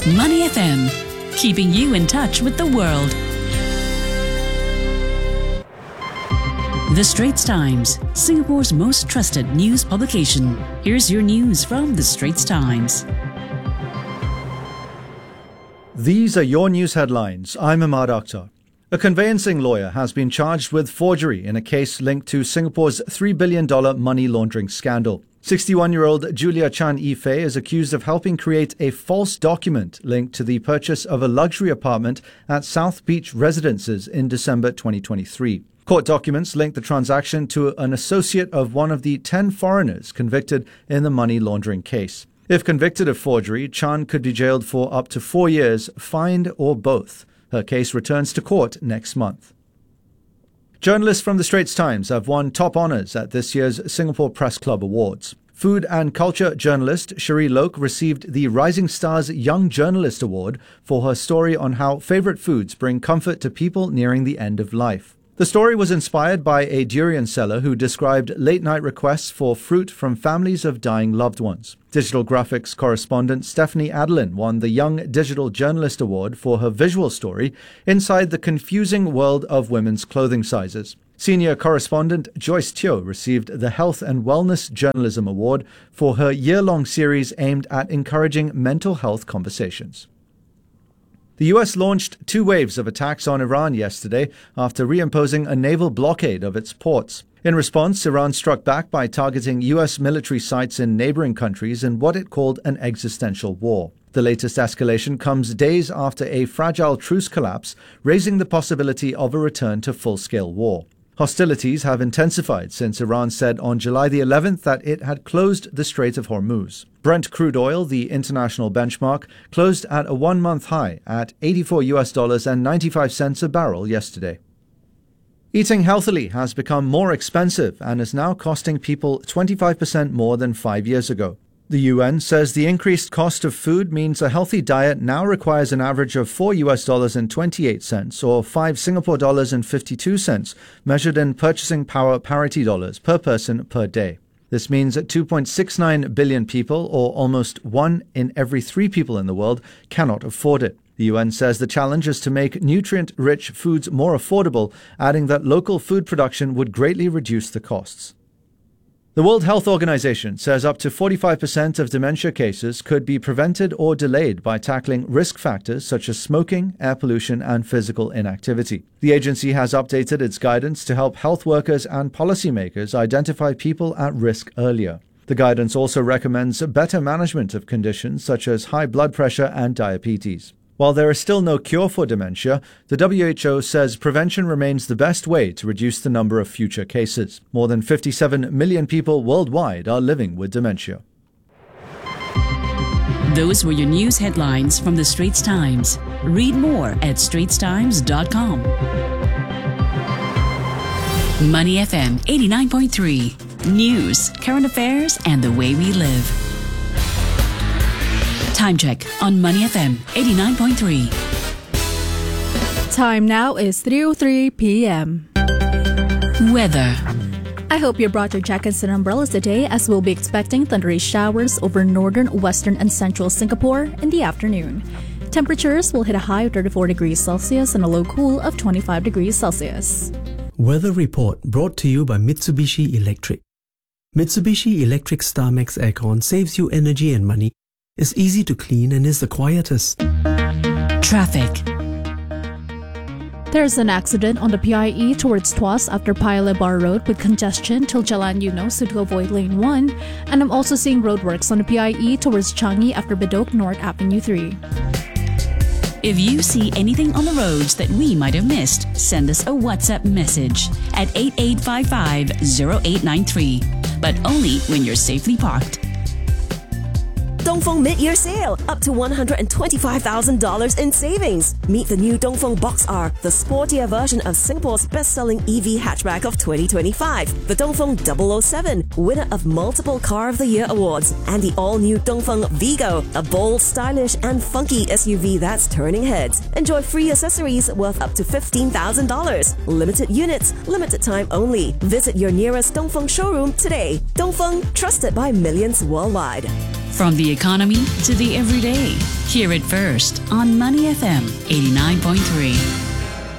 Money FM, keeping you in touch with the world. The Straits Times, Singapore's most trusted news publication. Here's your news from The Straits Times. These are your news headlines. I'm Ahmad Akhtar. A conveyancing lawyer has been charged with forgery in a case linked to Singapore's $3 billion money laundering scandal. 61-year-old Julia Chan Yifei is accused of helping create a false document linked to the purchase of a luxury apartment at South Beach Residences in December 2023. Court documents link the transaction to an associate of one of the 10 foreigners convicted in the money laundering case. If convicted of forgery, Chan could be jailed for up to 4 years, fined, or both. Her case returns to court next month. Journalists from The Straits Times have won top honours at this year's Singapore Press Club Awards. Food and culture journalist Cherie Loke received the Rising Stars Young Journalist Award for her story on how favourite foods bring comfort to people nearing the end of life. The story was inspired by a durian seller who described late-night requests for fruit from families of dying loved ones. Digital graphics correspondent Stephanie Adelin won the Young Digital Journalist Award for her visual story inside the confusing world of women's clothing sizes. Senior correspondent Joyce Teo received the Health and Wellness Journalism Award for her year-long series aimed at encouraging mental health conversations. The US launched 2 waves of attacks on Iran yesterday after reimposing a naval blockade of its ports. In response, Iran struck back by targeting US military sites in neighboring countries in what it called an existential war. The latest escalation comes days after a fragile truce collapse, raising the possibility of a return to full-scale war. Hostilities have intensified since Iran said on July the 11th that it had closed the Strait of Hormuz. Brent crude oil, the international benchmark, closed at a 1-month high at $84.95 a barrel yesterday. Eating healthily has become more expensive and is now costing people 25% more than 5 years ago. The UN says the increased cost of food means a healthy diet now requires an average of $4.28 or 5 Singapore dollars and 52 cents, measured in purchasing power parity dollars per person per day. This means that 2.69 billion people, or almost 1 in every 3 people in the world, cannot afford it. The UN says the challenge is to make nutrient-rich foods more affordable, adding that local food production would greatly reduce the costs. The World Health Organization says up to 45% of dementia cases could be prevented or delayed by tackling risk factors such as smoking, air pollution, and physical inactivity. The agency has updated its guidance to help health workers and policymakers identify people at risk earlier. The guidance also recommends better management of conditions such as high blood pressure and diabetes. While there is still no cure for dementia, the WHO says prevention remains the best way to reduce the number of future cases. More than 57 million people worldwide are living with dementia. Those were your news headlines from The Straits Times. Read more at straitstimes.com. Money FM 89.3. News, current affairs, and the way we live. Time check on Money FM 89.3. Time now is 3:03 p.m. Weather. I hope you brought your jackets and umbrellas today, as we'll be expecting thundery showers over northern, western, and central Singapore in the afternoon. Temperatures will hit a high of 34 degrees Celsius and a low cool of 25 degrees Celsius. Weather report brought to you by Mitsubishi Electric. Mitsubishi Electric StarMax Aircon saves you energy and money, is easy to clean, and is the quietest. Traffic. There's an accident on the PIE towards Tuas after Paya Lebar Road with congestion till Jalan Eunos to avoid Lane 1. And I'm also seeing roadworks on the PIE towards Changi after Bedok North Avenue 3. If you see anything on the roads that we might have missed, send us a WhatsApp message at 8855-0893. But only when you're safely parked. Dongfeng Mid-Year Sale, up to $125,000 in savings. Meet the new Dongfeng Box R, the sportier version of Singapore's best-selling EV hatchback of 2025. The Dongfeng 007, winner of multiple Car of the Year awards. And the all-new Dongfeng Vigo, a bold, stylish and funky SUV that's turning heads. Enjoy free accessories worth up to $15,000. Limited units, limited time only. Visit your nearest Dongfeng showroom today. Dongfeng, trusted by millions worldwide. From the economy to the everyday, Hear it first on Money FM 89.3.